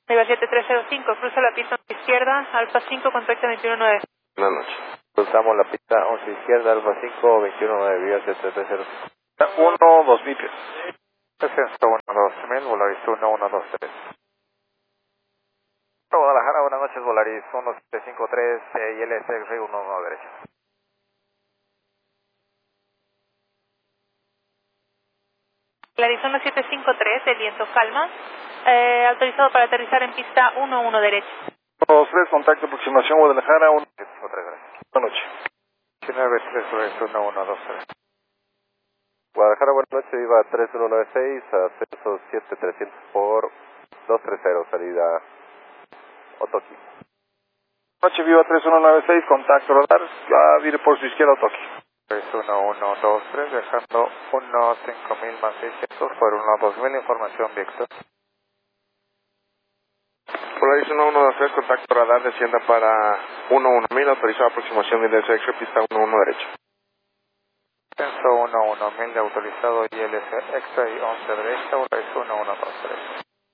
Viva 7305, cruza la pista 11 izquierda, Alfa 5, contacto 219. Buenas noches. Cruzamos la pista 11 izquierda, Alfa 5, 219, Viva 7305. 1, 2000 pies. Descenso 12000, Volaris 1123. Guadalajara, buenas noches, Volaris 1753 y LSX 11 derecha. Volaris 1753, el viento calma, autorizado para aterrizar en pista 11 derecha. 23, contacto aproximación Guadalajara, 1. 753, gracias. Buenas noches. 93, Volaris 1123. Guadalajara, buenas noches, Viva 3196, ascenso 7300 por 230, salida Otoki. Noche Viva 3196, contacto radar, vire por su izquierda Otoki. 1123, dejando 5000 más 600 por 2000, información Víctor. Polaris 1123, contacto radar, descienda para 11000, autorizada aproximación de ILS pista 11 derecha. Descenso 11000 de autorizado ILS extra y 11 derecha, Volaris 1123.